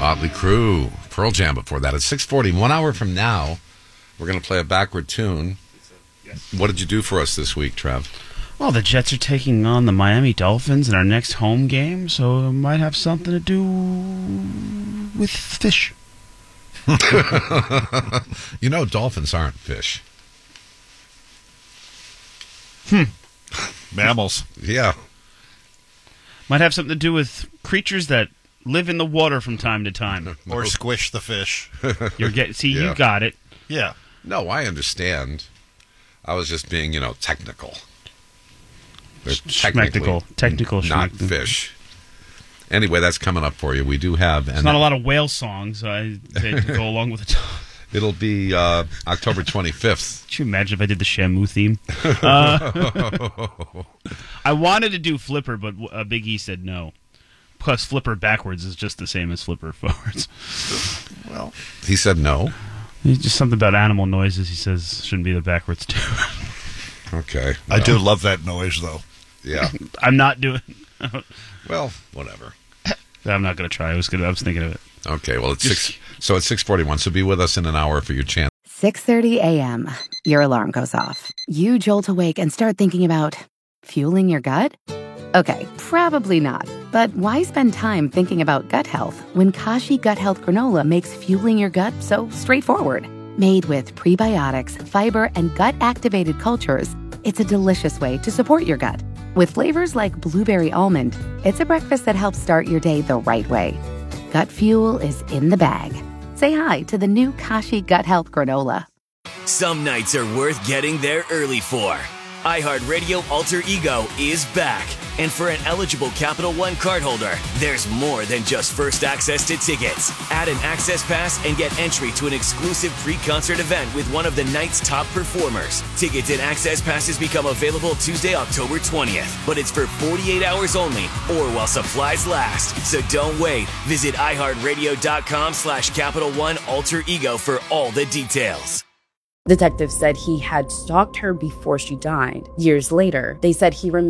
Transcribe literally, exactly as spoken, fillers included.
Motley Crue, Pearl Jam before that. At six forty, one hour from now, we're going to play a backward tune. Yes. What did you do for us this week, Trev? Well, the Jets are taking on the Miami Dolphins in our next home game, so it might have something to do with fish. You know, dolphins aren't fish. Hmm. Mammals. Yeah. Might have something to do with creatures that live in the water from time to time. Or squish the fish. You're get, see, Yeah. you got it. Yeah. No, I understand. I was just being, you know, technical. They're Technical. Technical. not schmectical. fish. Anyway, that's coming up for you. We do have... There's not a lot of whale songs I, to go along with it. It'll be uh, October twenty-fifth. Could you imagine if I did the Shamu theme? Uh, I wanted to do Flipper, but uh, Big E said no. Plus, Flipper backwards is just the same as Flipper forwards. Well, he said no. It's just something about animal noises. He says shouldn't be the backwards too. Okay. I well, do love that noise, though. Yeah. I'm not doing. Well, whatever. I'm not going to try. I was gonna. I was thinking of it. Okay. Well, it's Just- six. So it's six forty-one. So be with us in an hour for your chance. six thirty a.m. Your alarm goes off. You jolt awake and start thinking about fueling your gut? Okay, probably not. But why spend time thinking about gut health when Kashi Gut Health Granola makes fueling your gut so straightforward? Made with prebiotics, fiber, and gut-activated cultures, it's a delicious way to support your gut. With flavors like blueberry almond, it's a breakfast that helps start your day the right way. Gut fuel is in the bag. Say hi to the new Kashi Gut Health Granola. Some nights are worth getting there early for. iHeartRadio Alter Ego is back. And for an eligible Capital One cardholder, there's more than just first access to tickets. Add an access pass and get entry to an exclusive pre-concert event with one of the night's top performers. Tickets and access passes become available Tuesday, October twentieth. But it's for forty-eight hours only or while supplies last. So don't wait. Visit iHeartRadio.com slash Capital One Alter Ego for all the details. Detectives said he had stalked her before she died. Years later, they said he remained